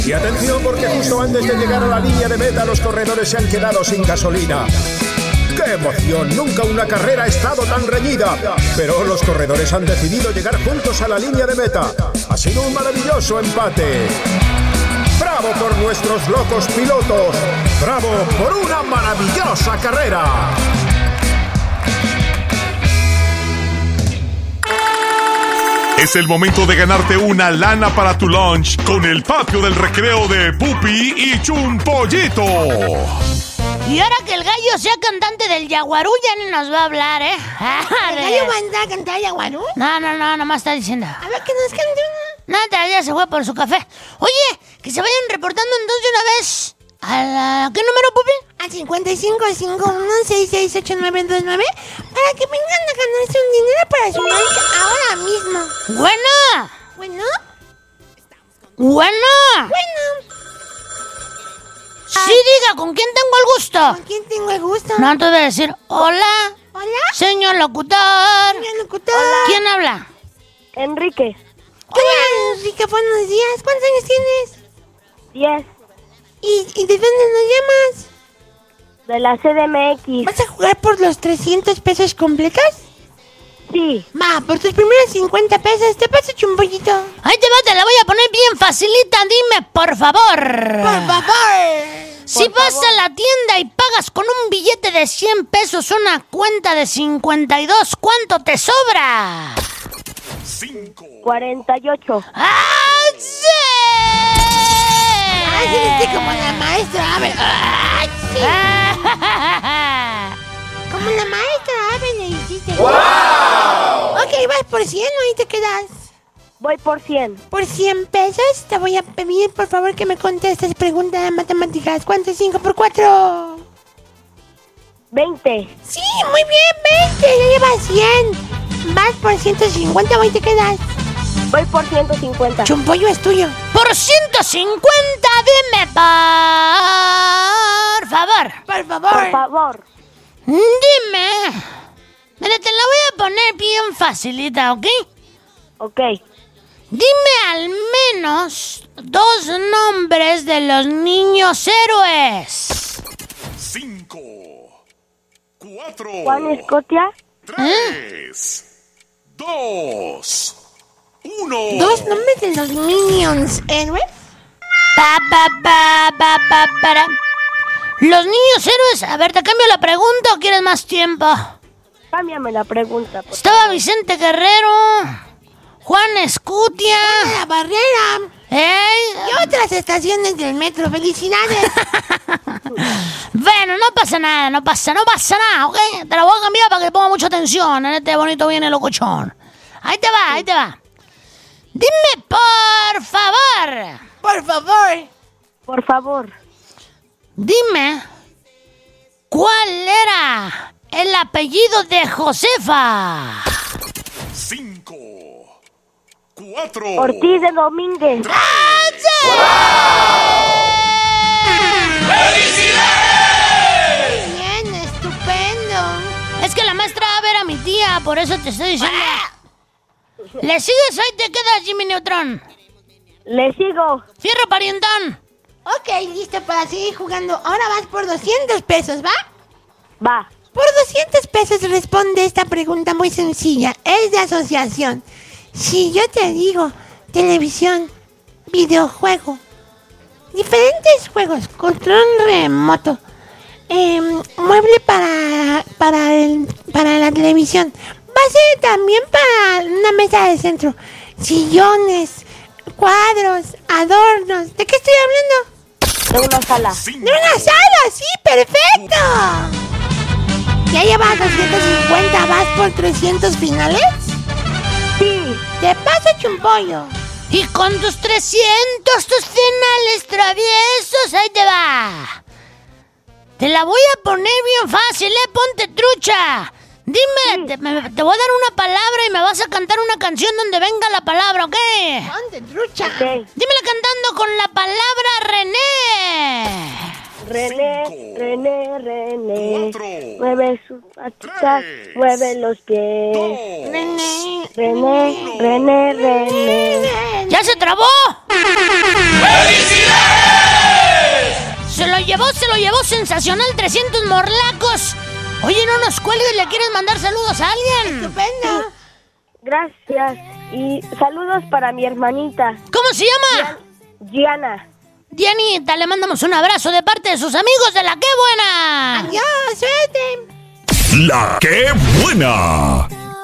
Y atención, porque justo antes de llegar a la línea de meta los corredores se han quedado sin gasolina. ¡Qué emoción! Nunca una carrera ha estado tan reñida. Pero los corredores han decidido llegar juntos a la línea de meta. Ha sido un maravilloso empate. ¡Bravo por nuestros locos pilotos! ¡Bravo por una maravillosa carrera! Es el momento de ganarte una lana para tu lunch con el patio del recreo de Pupi y Chumpollito. Y ahora que el gallo sea cantante del Yaguarú, ya ni nos va a hablar, ¿eh? ¿El gallo va a cantar Yaguarú? No, nomás está diciendo. A ver, que nos cante una. Nada, ya se fue por su café. Oye, que se vayan reportando entonces de una vez. ¿Qué número, Pupi? Al 5551668929 para que vengan a ganarse un dinero para su lunch ahora mismo. Bueno. Sí, diga, ¿con quién tengo el gusto? ¿Con quién tengo el gusto? No, te voy a decir, hola. ¿Hola? Señor locutor. Hola. ¿Quién habla? Enrique. Hola, Enrique, buenos días. ¿Cuántos años tienes? 10. ¿Y de dónde nos llamas? De la CDMX. ¿Vas a jugar por los 300 pesos completos? Sí. Va, por tus primeros 50 pesos, te paso Chumpollito. Ahí te va, te la voy a poner bien facilita. Dime, por favor. Por favor. Si vas a la tienda y pagas con un billete de 100 pesos una cuenta de 52, ¿cuánto te sobra? 48. ¡Ah, sí! Ay, eres como la maestra. A ver. Ay, sí. Como la maestra, a ver, le hiciste. ¡Wow! Ok, vas por 100 o ahí te quedas. Voy por 100. Por 100 pesos te voy a pedir, por favor, que me contestes pregunta de matemáticas. ¿Cuánto es 5 por 4? 20. Sí, muy bien, 20. Ya llevas 100. Vas por 150 o ahí te quedas. Voy por 150. Chumpollo es tuyo. Por 150, dime, por favor. Por favor. Por favor. Dime. Mira, te la voy a poner bien facilita, ¿ok? Ok. Dime al menos 2 nombres de los niños héroes. 5, 4, Juan Escotia. 3, 2, 1. ¿Dos nombres de los Minions héroes? Para. Los niños héroes. A ver, ¿te cambio la pregunta o quieres más tiempo? Cámbiame la pregunta. Estaba Vicente Guerrero, Juan Escutia. La barrera. Y otras estaciones del metro. ¡Felicidades! Bueno, no pasa nada, ¿ok? Te la voy a cambiar para que ponga mucha atención en este bonito viene locochón. Ahí te va. Dime, por favor. Por favor. Dime, ¿cuál era el apellido de Josefa? 5, 4. Ortiz de Domínguez. Bien, estupendo. Es que la maestra va a ver a mi tía, por eso te estoy diciendo. ¿Le sigues o ahí te quedas, Jimmy Neutron? Le sigo. Fierro parientón. Ok, listo para seguir jugando. Ahora vas por 200 pesos, ¿va? Va. Por 200 pesos responde esta pregunta muy sencilla. Es de asociación. Si yo te digo televisión, videojuego, diferentes juegos, control remoto, mueble para la televisión, base también para una mesa de centro, sillones, cuadros, adornos. ¿De qué estoy hablando? De una sala. ¡De una sala! ¡Sí, perfecto! ¿Ya llevas 250? ¿Vas por 300 finales? Sí. ¡Te paso, Chumpollo! Y con tus 300, tus finales traviesos, ahí te va. Te la voy a poner bien fácil, ponte trucha. Dime, te voy a dar una palabra y me vas a cantar una canción donde venga la palabra, ¿ok? ¡Ponte trucha! Ok. Dímela cantando con la palabra René. René. 4, mueve sus patitas, mueve los pies. René. René. ¡Ya se trabó! Se lo llevó sensacional 300 morlacos. Oye, no nos cuelgues, ¿le quieres mandar saludos a alguien? Estupendo. Gracias. Y saludos para mi hermanita, ¿Cómo se llama? Gianna. Dianita, le mandamos un abrazo de parte de sus amigos de La Qué Buena. Adiós, suerte. La que buena.